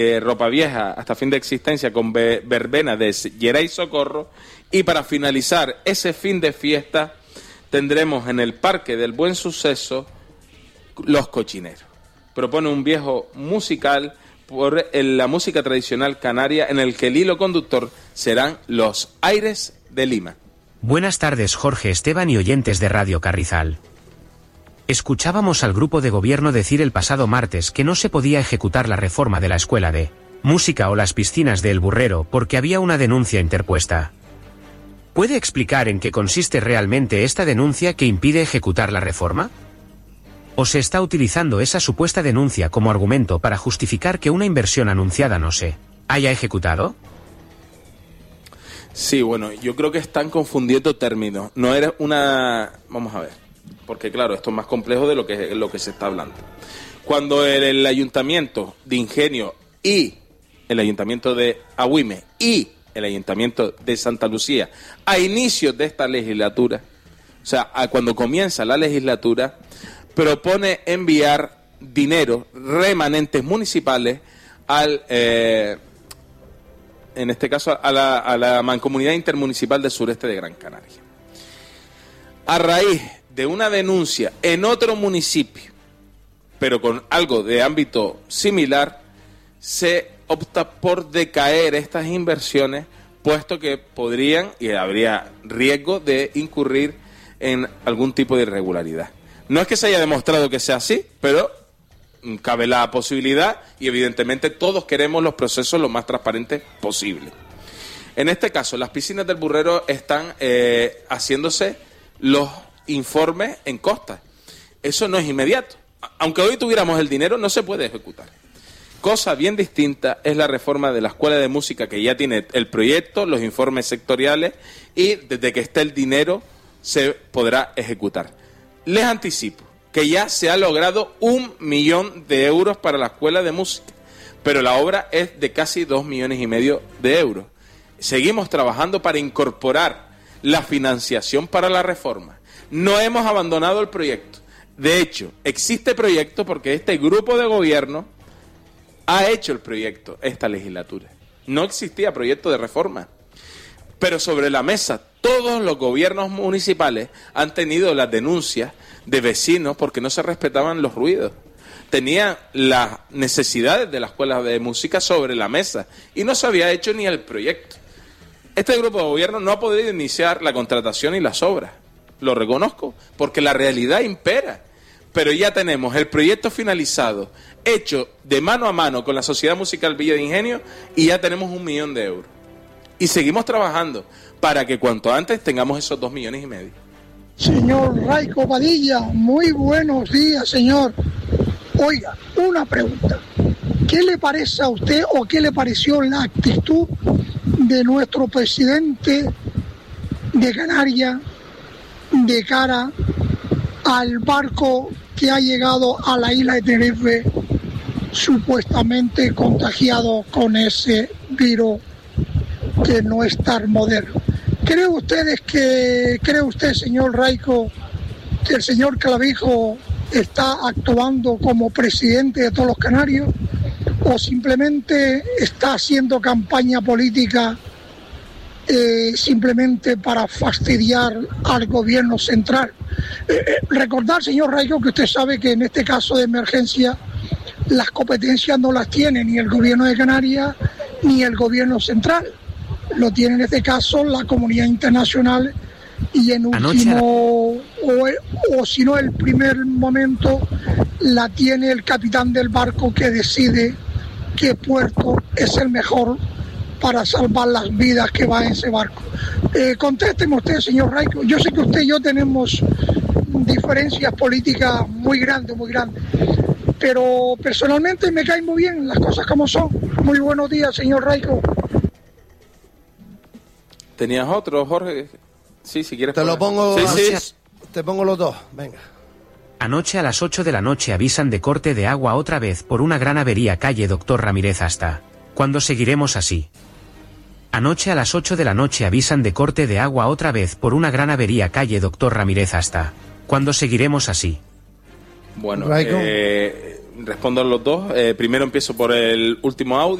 Ropa Vieja hasta fin de existencia con verbena de Geray Socorro, y para finalizar ese fin de fiesta tendremos en el Parque del Buen Suceso Los Cochineros. Propone un viejo musical por la música tradicional canaria en el que el hilo conductor serán los aires de Lima. Buenas tardes, Jorge, Esteban y oyentes de Radio Carrizal. Escuchábamos al grupo de gobierno decir el pasado martes que no se podía ejecutar la reforma de la escuela de música o las piscinas de El Burrero porque había una denuncia interpuesta. ¿Puede explicar en qué consiste realmente esta denuncia que impide ejecutar la reforma? ¿O se está utilizando esa supuesta denuncia como argumento para justificar que una inversión anunciada no se haya ejecutado? Sí, bueno, yo creo que están confundiendo términos. No era una... Vamos a ver, porque claro, esto es más complejo de lo que se está hablando. Cuando el Ayuntamiento de Ingenio y el Ayuntamiento de Agüime y el Ayuntamiento de Santa Lucía, a inicios de esta legislatura, o sea, cuando comienza la legislatura, propone enviar dinero, remanentes municipales, en este caso a la Mancomunidad Intermunicipal del Sureste de Gran Canaria. A raíz de una denuncia en otro municipio, pero con algo de ámbito similar, se opta por decaer estas inversiones, puesto que podrían y habría riesgo de incurrir en algún tipo de irregularidad. No es que se haya demostrado que sea así, pero cabe la posibilidad y evidentemente todos queremos los procesos lo más transparentes posible. En este caso, las piscinas del Burrero están haciéndose los informes en costa. Eso no es inmediato. Aunque hoy tuviéramos el dinero, no se puede ejecutar. Cosa bien distinta es la reforma de la Escuela de Música, que ya tiene el proyecto, los informes sectoriales, y desde que esté el dinero se podrá ejecutar. Les anticipo que ya se ha logrado 1 millón de euros para la Escuela de Música, pero la obra es de casi 2,5 millones de euros. Seguimos trabajando para incorporar la financiación para la reforma. No hemos abandonado el proyecto. De hecho, existe proyecto porque este grupo de gobierno ha hecho el proyecto esta legislatura. No existía proyecto de reforma. Pero sobre la mesa, todos los gobiernos municipales han tenido las denuncias de vecinos porque no se respetaban los ruidos. Tenían las necesidades de la escuela de música sobre la mesa y no se había hecho ni el proyecto. Este grupo de gobierno no ha podido iniciar la contratación y las obras. Lo reconozco, porque la realidad impera. Pero ya tenemos el proyecto finalizado, hecho de mano a mano con la Sociedad Musical Villa de Ingenio, y ya tenemos 1 millón de euros. Y seguimos trabajando para que cuanto antes tengamos esos 2,5 millones. Señor Raico Padilla, muy buenos días, señor. Oiga, una pregunta. ¿Qué le parece a usted o qué le pareció la actitud de nuestro presidente de Canarias de cara al barco que ha llegado a la isla de Tenerife supuestamente contagiado con ese virus que no es tan moderno? ¿Cree usted, señor Raico, que el señor Clavijo está actuando como presidente de todos los canarios o simplemente está haciendo campaña política simplemente para fastidiar al gobierno central? Recordar, señor Raico, que usted sabe que en este caso de emergencia las competencias no las tiene ni el gobierno de Canarias ni el gobierno central. Lo tiene en este caso la comunidad internacional y en último, o si no el primer momento, la tiene el capitán del barco que decide qué puerto es el mejor para salvar las vidas que va en ese barco. Contésteme usted, señor Raico. Yo sé que usted y yo tenemos diferencias políticas muy grandes, pero personalmente me caen muy bien las cosas como son. Muy buenos días, señor Raico. ¿Tenías otro, Jorge? Sí, si quieres. Te lo pongo. Sí. Te pongo los dos, venga. Anoche a las 8 de la noche avisan de corte de agua otra vez por una gran avería calle Doctor Ramírez hasta. ¿Cuándo seguiremos así? Anoche a las 8 de la noche avisan de corte de agua otra vez por una gran avería calle Doctor Ramírez hasta. ¿Cuándo seguiremos así? Bueno, respondo a los dos. Primero empiezo por el último audio.